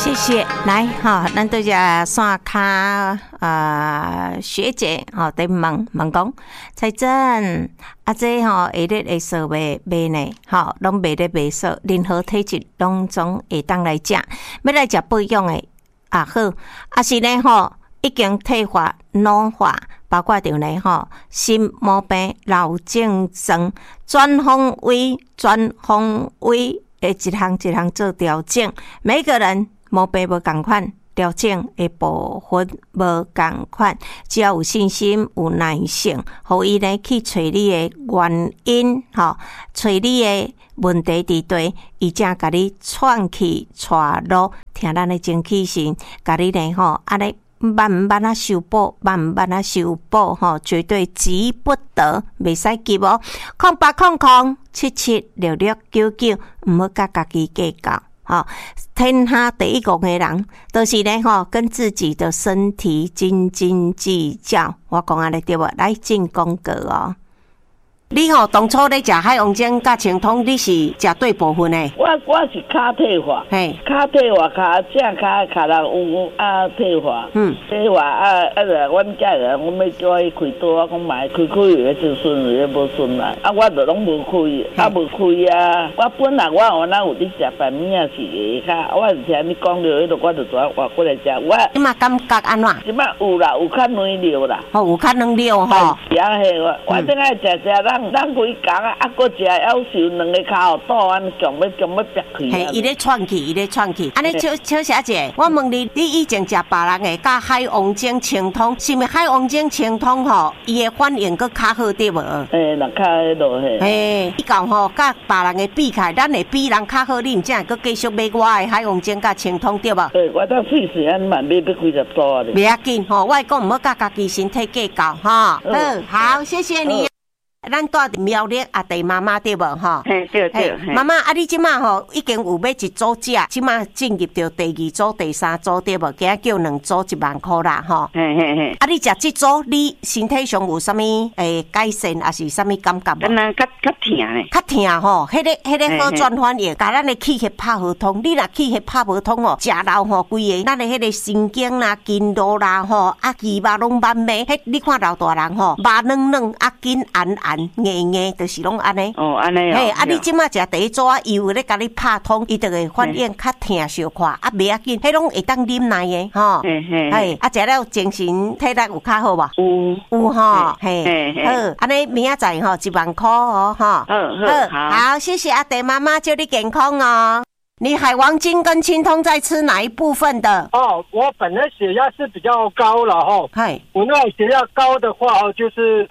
谢谢。来哈，咱对只线卡学姐哈，在问讲，彩珍这哈下日会说卖呢，哈，拢卖咧卖说，任何体质拢总会当来食，要来食不一样的好，是呢吼，已经退化、老化，包括着呢吼，心毛病、脑症状，全方位的一项做调整，每个人毛病无同款，调整的部分无同款，只要有信心、有耐性，互伊呢去找你的原因，吼，找你的问题伫对，伊才甲你串起带路，听咱的精气神，甲你呢吼，安尼慢慢啊修补，吼，绝对急不得，袂使急哦。0800776699，毋好甲家己计较。好，天下第一个的人，就是呢吼，跟自己的身体斤斤计较。我讲安尼对无？来进广告哦。你吼当初咧食海王精甲清通，你是食对部分诶？ 我是骹退化， 嘿， 骹退化，正骹人有退化，退化阮家人，我要叫伊开刀，我讲买开有就顺，有无顺啦。我就拢无开，无开啊。我本来我有哪有伫食饭面啊是下骹，我是听你讲着迄个，我就知活过来食。我你嘛感觉安怎？ 即摆有啦，有较软溜啦。 哦，有较软溜吼。 是啊，嘿，我正爱食咱规工啊，搁食要求两个骹后倒，安强要逼开。 嘿，伊咧喘气，安尼小小姐，我问你，你以前食别人的甲海王精清通，是毋是海王精清通吼？伊的反应搁较好对无？ 嘿，那较迄落嘿。 嘿，你讲吼，甲别人的比起来，咱会比人较好，你毋才会搁继续买我的海王精甲清通对无？ 对，我当试试安慢买几十组啊。 袂要紧吼，我会讲毋好甲家己身体计较哈。好，谢谢你。咱住伫苗栗阿弟妈妈对无吼？ 嘿，对。 妈妈，你即马吼已经有买一组食，即马进入到第二组、第三组对无？今仔叫2组10000啦吼。 嘿。 你食即组，你身体上有啥物改善，还是啥物感觉无？ 敢若较疼咧。 较疼吼，迄个好转反应，甲咱的气血拍互通。你若气血拍无通哦，食老吼规个，咱的迄个神经啦、筋络啦吼，肌肉拢慢慢。迄你看老大人吼，肉软筋硬，就是拢安尼。 哦，安尼哦。 嘿，你即马食第一组伊有咧甲你拍通，伊就会反应较疼小快，袂要紧，迄拢会当忍耐的，吼。嘿，食了精神体力有较好无？有吼，嘿，好，安尼明仔载吼10000哦，吼。好，谢谢阿弟妈妈，祝你健康哦。你海王精跟清通在吃哪一部分的？ 哦，我本来血压是比较高了哈。 嗨， 我那血压高的话哦，就是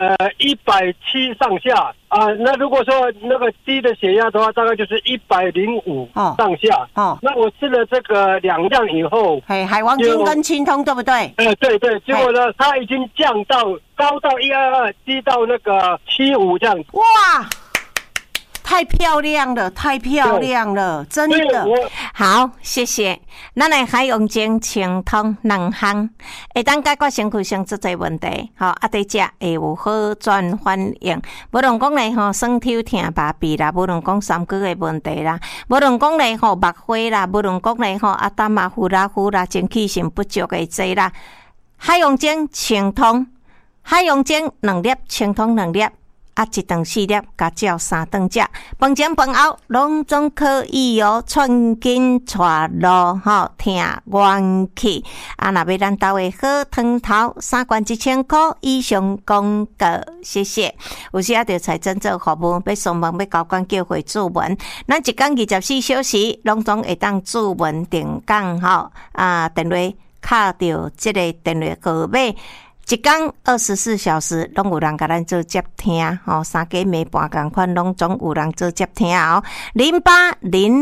170上下啊。那如果说那个低的血压的话，大概就是105上下。哦，那我吃了这个2样以后， 海王精跟清通对不对？ 对，结果呢，它已经降到高到122，低到那个75这样子。 哇！太漂亮了，真的好，谢谢。咱的海王精清通2项，会当解决身躯上足侪问题，吼，对食会有好转反应。无论讲咧吼，酸痛疼麻痹啦，无论讲三高的问题啦，无论讲咧吼目花啦，无论讲咧吼胆马虎啦、精气神不足的这啦，海王精清通，海王精2粒，清通2粒。1顿4粒，加照3顿食，饭前饭后拢总可以哦，串筋带路吼，听元气。若要咱兜的好汤头，3罐1000块以上广告，谢谢。有时就财政做服务，要上网要交关叫回注文，咱1天24小时，拢总会当注文定岗吼。电话卡着这个电话号码。1天24小时，拢有人甲咱做接听，吼，3家暝半共款，拢总有人做接听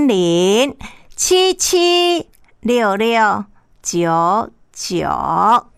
哦。0800776699。